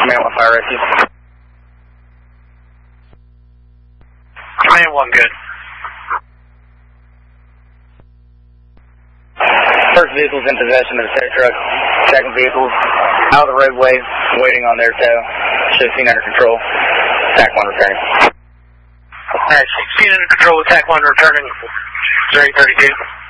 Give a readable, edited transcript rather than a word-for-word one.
Command 1 fire rescue. Command 1 good. First vehicle's in possession of the tow truck. Second vehicle's out of the roadway, waiting on their tow. Should have seen under control. TAC 1 returning. Alright, 16 under control with TAC 1 returning. 832.